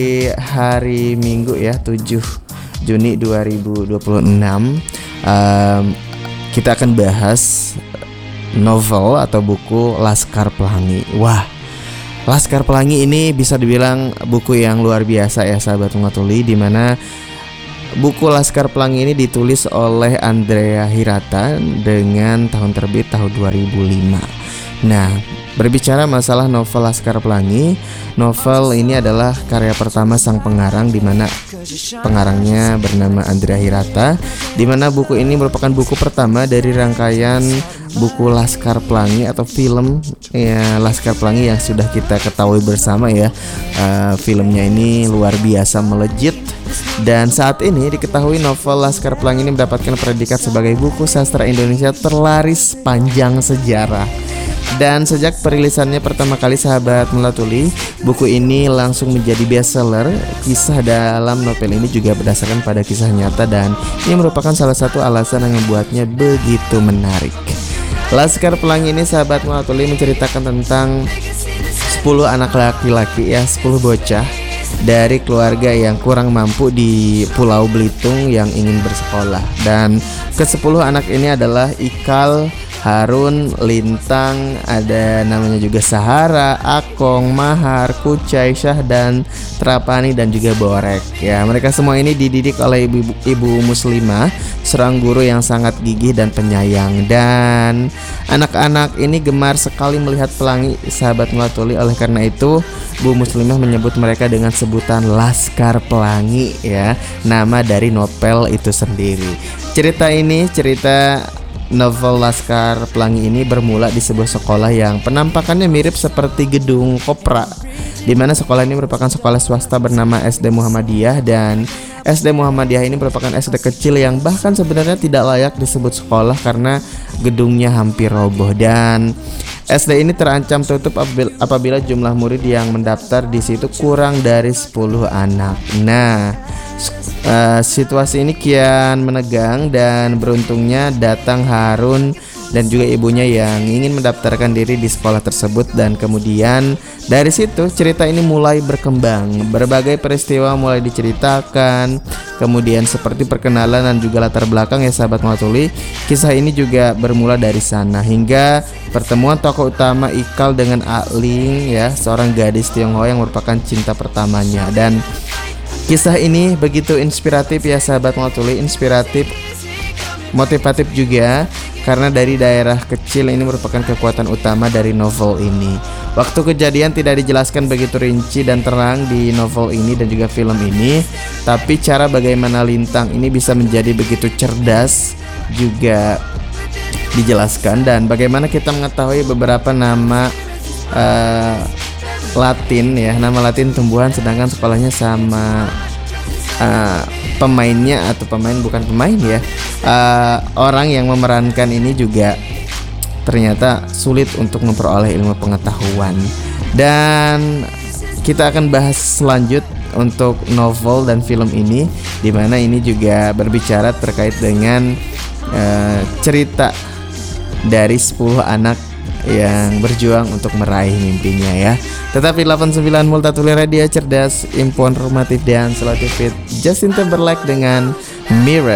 hari Minggu ya 7 Juni 2026 kita akan bahas novel atau buku Laskar Pelangi. Wah, Laskar Pelangi ini bisa dibilang buku yang luar biasa ya sahabat Mengatuli, di mana buku Laskar Pelangi ini ditulis oleh Andrea Hirata dengan tahun terbit tahun 2005. Nah, berbicara masalah novel Laskar Pelangi, novel ini adalah karya pertama sang pengarang, di mana pengarangnya bernama Andrea Hirata, di mana buku ini merupakan buku pertama dari rangkaian buku Laskar Pelangi atau film ya Laskar Pelangi yang sudah kita ketahui bersama ya. Filmnya ini luar biasa melejit, dan saat ini diketahui novel Laskar Pelangi ini mendapatkan predikat sebagai buku sastra Indonesia terlaris panjang sejarah. Dan sejak perilisannya pertama kali sahabat Melatuli, buku ini langsung menjadi bestseller. Kisah dalam novel ini juga berdasarkan pada kisah nyata, dan ini merupakan salah satu alasan yang membuatnya begitu menarik. Laskar Pelangi ini sahabat Melatuli menceritakan tentang 10 anak laki-laki ya, 10 bocah dari keluarga yang kurang mampu di Pulau Belitung yang ingin bersekolah. Dan ke-10 anak ini adalah Ikal, Harun, Lintang, ada namanya juga Sahara, Akong, Mahar, Kucai, Syahdan, Trapani, dan juga Borek. Ya, mereka semua ini dididik oleh ibu muslimah, seorang guru yang sangat gigih dan penyayang. Dan anak-anak ini gemar sekali melihat pelangi sahabat Melatuli. Oleh karena itu, Bu Muslimah menyebut mereka dengan sebutan Laskar Pelangi ya, nama dari novel itu sendiri. Cerita novel Laskar Pelangi ini bermula di sebuah sekolah yang penampakannya mirip seperti gedung kopra, di mana sekolah ini merupakan sekolah swasta bernama SD Muhammadiyah. Dan SD Muhammadiyah ini merupakan SD kecil yang bahkan sebenarnya tidak layak disebut sekolah karena gedungnya hampir roboh. Dan SD ini terancam tutup apabila jumlah murid yang mendaftar di situ kurang dari 10 anak. Nah, situasi ini kian menegang, dan beruntungnya datang Harun dan juga ibunya yang ingin mendaftarkan diri di sekolah tersebut. Dan kemudian dari situ cerita ini mulai berkembang. Berbagai peristiwa mulai diceritakan, kemudian seperti perkenalan dan juga latar belakang ya sahabat Melatuli. Kisah ini juga bermula dari sana hingga pertemuan tokoh utama Ikal dengan Aling ya, seorang gadis Tionghoa yang merupakan cinta pertamanya. Dan kisah ini begitu inspiratif ya sahabat Melatuli, inspiratif, motivatif juga, karena dari daerah kecil ini merupakan kekuatan utama dari novel ini. Waktu kejadian tidak dijelaskan begitu rinci dan terang di novel ini dan juga film ini, tapi cara bagaimana Lintang ini bisa menjadi begitu cerdas juga dijelaskan. Dan bagaimana kita mengetahui beberapa nama Latin ya, nama Latin tumbuhan, sedangkan sekolahnya sama pemainnya, atau pemain bukan pemain ya, orang yang memerankan ini juga ternyata sulit untuk memperoleh ilmu pengetahuan. Dan kita akan bahas lanjut untuk novel dan film ini, di mana ini juga berbicara terkait dengan cerita dari 10 anak yang berjuang untuk meraih mimpinya ya. Tetapi 89 Multatuli Radio, cerdas, informatif, dan selalu fit. Justin Timberlake dengan Mirror.